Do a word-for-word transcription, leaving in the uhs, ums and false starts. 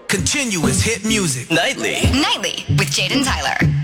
Continuous hit music. Nightly. Nightly with Jaden Tyler.